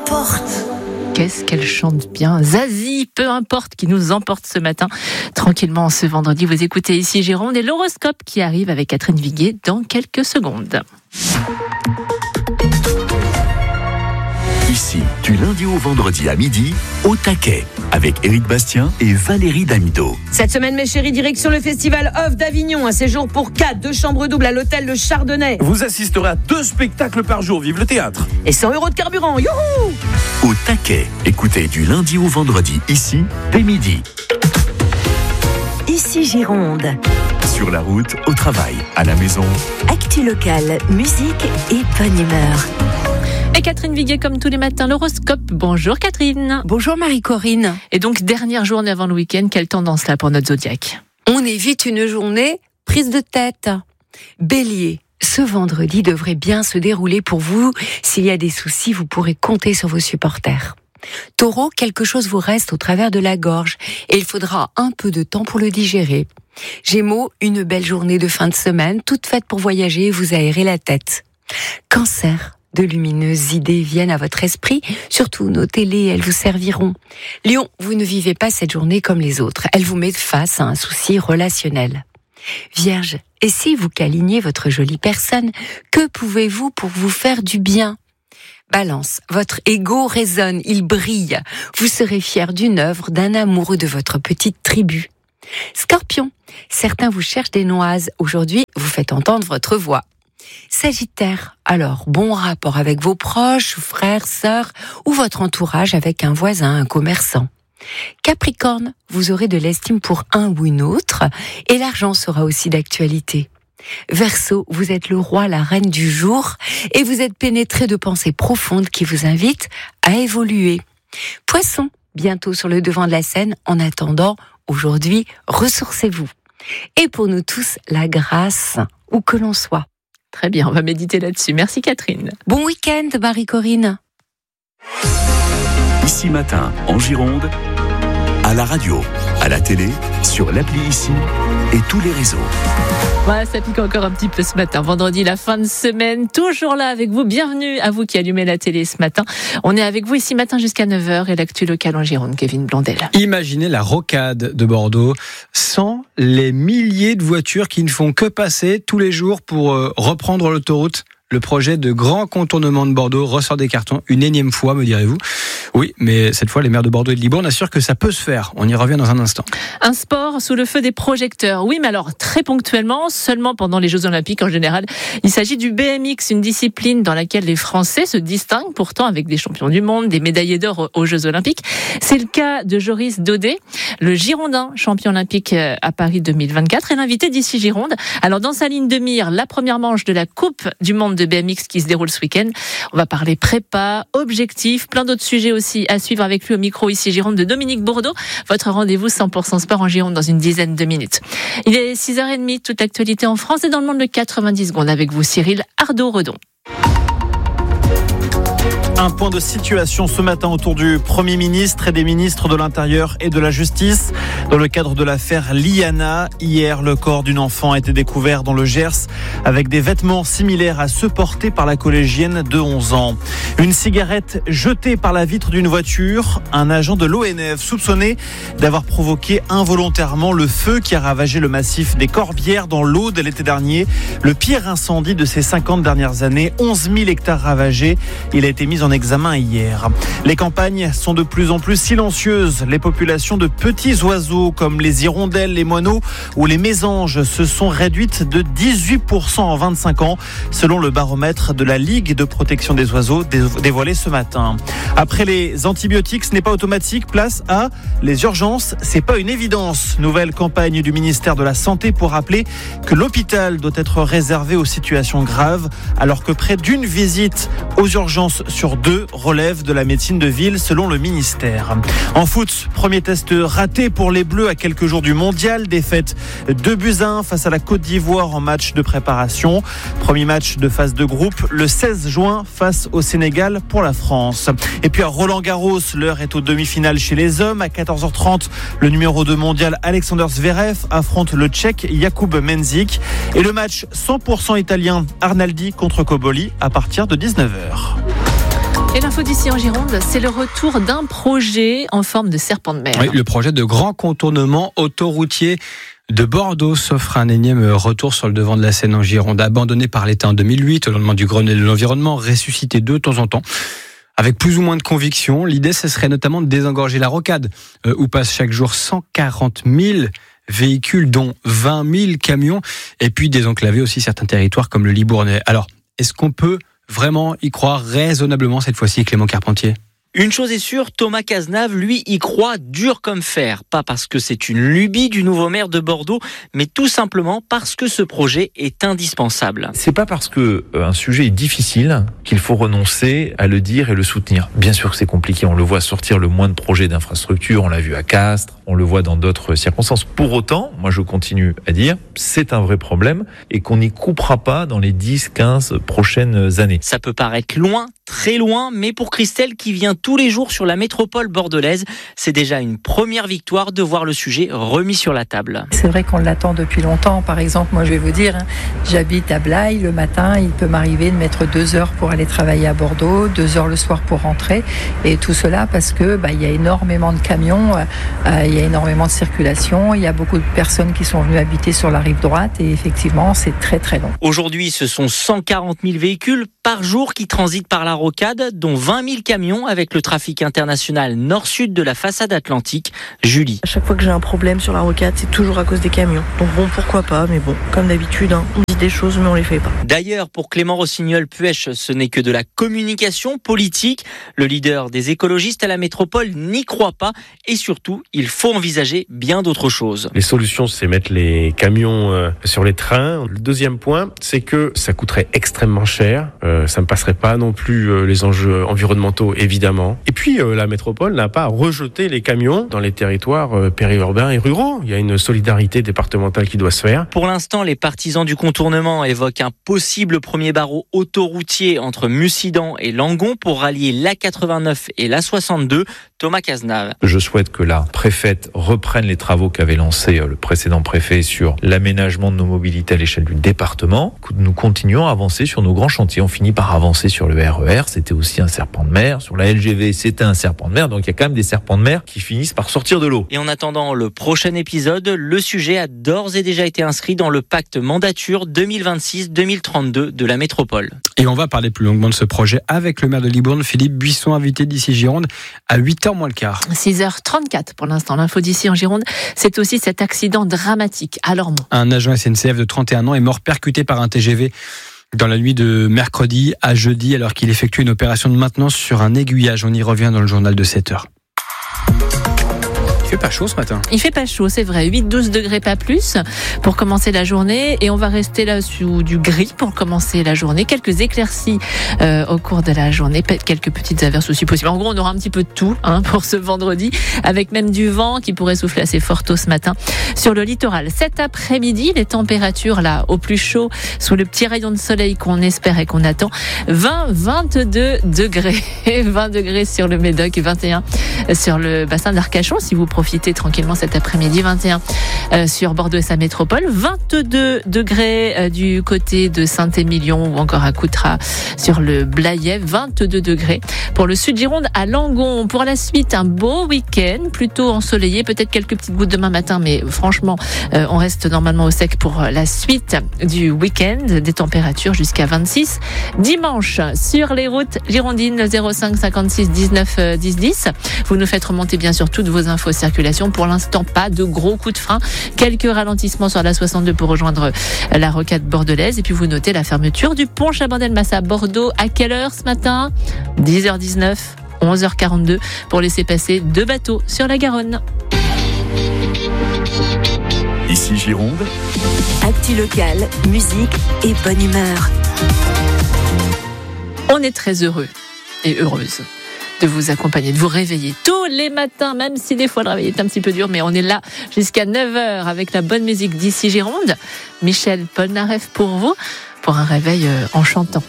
importe. Qu'est-ce qu'elle chante bien, Zazie, peu importe qui nous emporte ce matin. Tranquillement, ce vendredi, vous écoutez ici Gironde et l'horoscope qui arrive avec Catherine Viguet dans quelques secondes. Ici, du lundi au vendredi à midi, au taquet, avec Éric Bastien et Valérie Damido. Cette semaine, mes chéris, direction le Festival Off d'Avignon. Un séjour pour 4, 2 chambres doubles à l'hôtel Le Chardonnay. Vous assisterez à 2 spectacles par jour, vive le théâtre. Et 100 € de carburant, youhou! Au taquet, écoutez du lundi au vendredi, ici, dès midi. Ici Gironde. Sur la route, au travail, à la maison. Actu locale, musique et bonne humeur. Et Catherine Viguet, comme tous les matins, l'horoscope. Bonjour Catherine. Bonjour Marie-Corinne. Et donc, dernière journée avant le week-end, quelle tendance là pour notre zodiaque? On évite une journée prise de tête. Bélier, ce vendredi devrait bien se dérouler pour vous. S'il y a des soucis, vous pourrez compter sur vos supporters. Taureau, quelque chose vous reste au travers de la gorge et il faudra un peu de temps pour le digérer. Gémeaux, une belle journée de fin de semaine, toute faite pour voyager et vous aérer la tête. Cancer, de lumineuses idées viennent à votre esprit, surtout notez-les, elles vous serviront. Lion, vous ne vivez pas cette journée comme les autres, elle vous met face à un souci relationnel. Vierge, et si vous câliniez votre jolie personne, que pouvez-vous pour vous faire du bien ? Balance, votre ego résonne, il brille. Vous serez fier d'une œuvre, d'un amoureux de votre petite tribu. Scorpion, certains vous cherchent des noises. Aujourd'hui, vous faites entendre votre voix. Sagittaire, alors bon rapport avec vos proches, frères, sœurs ou votre entourage avec un voisin, un commerçant. Capricorne, vous aurez de l'estime pour un ou une autre et l'argent sera aussi d'actualité. Verseau, vous êtes le roi, la reine du jour et vous êtes pénétré de pensées profondes qui vous invitent à évoluer. Poisson, bientôt sur le devant de la scène, en attendant, aujourd'hui, ressourcez-vous. Et pour nous tous, la grâce, où que l'on soit. Très bien, on va méditer là-dessus. Merci Catherine. Bon week-end Marie-Corinne. Ici matin, en Gironde, à la radio, à la télé, sur l'appli Ici et tous les réseaux. Ouais, ça pique encore un petit peu ce matin. Vendredi, la fin de semaine, toujours là avec vous. Bienvenue à vous qui allumez la télé ce matin. On est avec vous ici matin jusqu'à 9h et l'actu locale en Gironde, Kevin Blondel. Imaginez la rocade de Bordeaux sans les milliers de voitures qui ne font que passer tous les jours pour reprendre l'autoroute. Le projet de grand contournement de Bordeaux ressort des cartons une énième fois, me direz-vous. Oui, mais cette fois, les maires de Bordeaux et de Libourne assurent que ça peut se faire. On y revient dans un instant. Un sport sous le feu des projecteurs. Oui, mais alors très ponctuellement, seulement pendant les Jeux Olympiques en général. Il s'agit du BMX, une discipline dans laquelle les Français se distinguent pourtant avec des champions du monde, des médaillés d'or aux Jeux Olympiques. C'est le cas de Joris Daudet, le Girondin, champion olympique à Paris 2024 et l'invité d'ici Gironde. Alors dans sa ligne de mire, la première manche de la Coupe du Monde de BMX qui se déroule ce week-end. On va parler prépa, objectifs, plein d'autres sujets aussi à suivre avec lui au micro ici Gironde de Dominique Bourdeau. Votre rendez-vous 100% sport en Gironde dans une dizaine de minutes. Il est 6h30, toute l'actualité en France et dans le monde de 90 secondes avec vous Cyril Ardo-Redon. Un point de situation ce matin autour du Premier ministre et des ministres de l'Intérieur et de la Justice. Dans le cadre de l'affaire Liana, hier, le corps d'une enfant a été découvert dans le Gers avec des vêtements similaires à ceux portés par la collégienne de 11 ans. Une cigarette jetée par la vitre d'une voiture. Un agent de l'ONF soupçonné d'avoir provoqué involontairement le feu qui a ravagé le massif des Corbières dans l'Aude l'été dernier. Le pire incendie de ces 50 dernières années. 11 000 hectares ravagés. Il a été mis en examen hier. Les campagnes sont de plus en plus silencieuses. Les populations de petits oiseaux comme les hirondelles, les moineaux ou les mésanges se sont réduites de 18% en 25 ans, selon le baromètre de la Ligue de protection des oiseaux dévoilé ce matin. Après les antibiotiques, ce n'est pas automatique. Place à les urgences, c'est pas une évidence. Nouvelle campagne du ministère de la Santé pour rappeler que l'hôpital doit être réservé aux situations graves, alors que près d'une visite aux urgences sur 2 relève de la médecine de ville selon le ministère. En foot, premier test raté pour les Bleus à quelques jours du mondial. Défaite 2-1 face à la Côte d'Ivoire en match de préparation. Premier match de phase de groupe le 16 juin face au Sénégal pour la France. Et puis à Roland-Garros, l'heure est aux demi-finales chez les hommes. À 14h30, le numéro 2 mondial Alexander Zverev affronte le Tchèque Jakub Mensik. Et le match 100% italien Arnaldi contre Cobolli à partir de 19h. Et l'info d'ici en Gironde, c'est le retour d'un projet en forme de serpent de mer. Oui, le projet de grand contournement autoroutier de Bordeaux s'offre un énième retour sur le devant de la scène en Gironde. Abandonné par l'État en 2008, au lendemain du Grenelle de l'environnement, ressuscité de temps en temps, avec plus ou moins de conviction. L'idée, ce serait notamment de désengorger la rocade, où passent chaque jour 140 000 véhicules, dont 20 000 camions, et puis désenclaver aussi certains territoires comme le Libournais. Alors, est-ce qu'on peut vraiment y croire raisonnablement cette fois-ci, Clément Carpentier ? Une chose est sûre, Thomas Cazenave, lui, y croit dur comme fer. Pas parce que c'est une lubie du nouveau maire de Bordeaux, mais tout simplement parce que ce projet est indispensable. C'est pas parce que un sujet est difficile qu'il faut renoncer à le dire et le soutenir. Bien sûr que c'est compliqué, on le voit sortir le moins de projets d'infrastructure, on l'a vu à Castres, on le voit dans d'autres circonstances. Pour autant, moi je continue à dire, c'est un vrai problème et qu'on n'y coupera pas dans les 10-15 prochaines années. Ça peut paraître loin, très loin, mais pour Christelle qui vient tous les jours sur la métropole bordelaise, c'est déjà une première victoire de voir le sujet remis sur la table. C'est vrai qu'on l'attend depuis longtemps. Par exemple, moi je vais vous dire, j'habite à Blaye, le matin, il peut m'arriver de mettre 2 heures pour aller travailler à Bordeaux, 2 heures le soir pour rentrer, et tout cela parce que il y a énormément de camions, il y a énormément de circulation, il y a beaucoup de personnes qui sont venues habiter sur la rive droite, et effectivement, c'est très très long. Aujourd'hui, ce sont 140 000 véhicules par jour qui transitent par la rocade, dont 20 000 camions avec le trafic international nord-sud de la façade atlantique. Julie. À chaque fois que j'ai un problème sur la rocade, c'est toujours à cause des camions. Donc bon, pourquoi pas, mais bon, comme d'habitude, on dit des choses mais on les fait pas. D'ailleurs, pour Clément Rossignol-Puech, ce n'est que de la communication politique. Le leader des écologistes à la métropole n'y croit pas et surtout, il faut envisager bien d'autres choses. Les solutions, c'est mettre les camions sur les trains. Le deuxième point, c'est que ça coûterait extrêmement cher. Ça ne passerait pas non plus les enjeux environnementaux, évidemment. Et puis, la métropole n'a pas rejeté les camions dans les territoires périurbains et ruraux. Il y a une solidarité départementale qui doit se faire. Pour l'instant, les partisans du contournement évoquent un possible premier barreau autoroutier entre Mussidan et Langon pour rallier l'A89 et l'A62. Thomas Cazenave. Je souhaite que la préfète reprenne les travaux qu'avait lancés le précédent préfet sur l'aménagement de nos mobilités à l'échelle du département. Nous continuons à avancer sur nos grands chantiers. On finit par avancer sur le RER, c'était aussi un serpent de mer. Sur la LGV, c'était un serpent de mer. Donc il y a quand même des serpents de mer qui finissent par sortir de l'eau. Et en attendant le prochain épisode, le sujet a d'ores et déjà été inscrit dans le pacte mandature 2026-2032 de la métropole. Et on va parler plus longuement de ce projet avec le maire de Libourne, Philippe Buisson, invité d'ici Gironde à 8h moins le quart. 6h34 pour l'instant. L'info d'ici en Gironde, c'est aussi cet accident dramatique à Lormont. Un agent SNCF de 31 ans est mort percuté par un TGV dans la nuit de mercredi à jeudi alors qu'il effectuait une opération de maintenance sur un aiguillage. On y revient dans le journal de 7h. Il fait pas chaud ce matin. Il fait pas chaud, c'est vrai. 8-12 degrés, pas plus, pour commencer la journée. Et on va rester là sous du gris pour commencer la journée. Quelques éclaircies au cours de la journée. Quelques petites averses aussi possibles. En gros, on aura un petit peu de tout pour ce vendredi, avec même du vent qui pourrait souffler assez fort tôt ce matin sur le littoral. Cet après-midi, les températures là au plus chaud, sous le petit rayon de soleil qu'on espère et qu'on attend. 20-22 degrés. 20 degrés sur le Médoc, 21 sur le bassin d'Arcachon, si vous profitez tranquillement cet après-midi, 21 sur Bordeaux et sa métropole, 22 degrés du côté de Saint-Émilion ou encore à Coutras sur le Blayais, 22 degrés pour le sud Gironde à Langon. Pour la suite, un beau week-end, plutôt ensoleillé, peut-être quelques petites gouttes demain matin, mais franchement, on reste normalement au sec pour la suite du week-end, des températures jusqu'à 26. Dimanche, sur les routes girondines, 05 56 19 10 10. Vous nous faites remonter bien sûr toutes vos infos circulation. Pour l'instant, pas de gros coups de frein. Quelques ralentissements sur la 62 pour rejoindre la rocade bordelaise. Et puis vous notez la fermeture du pont Chabandelmas à Bordeaux. À quelle heure ce matin ? 10h19, 11h42 pour laisser passer 2 bateaux sur la Garonne. Ici Gironde. Actu local, musique et bonne humeur. On est très heureux et heureuse de vous accompagner, de vous réveiller tous les matins, même si des fois le réveil est un petit peu dur, mais on est là jusqu'à 9h avec la bonne musique d'ici Gironde. Michel Polnareff pour vous, pour un réveil en chantant.